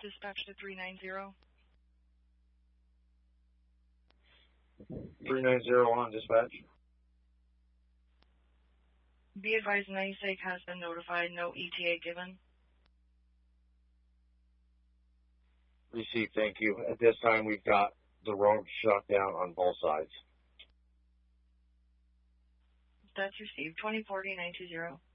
Dispatch to 390. 390 on dispatch. Be advised, NYSEG has been notified. No ETA given. Received, thank you. At this time, we've got the road shut down on both sides. That's received. 2040-920.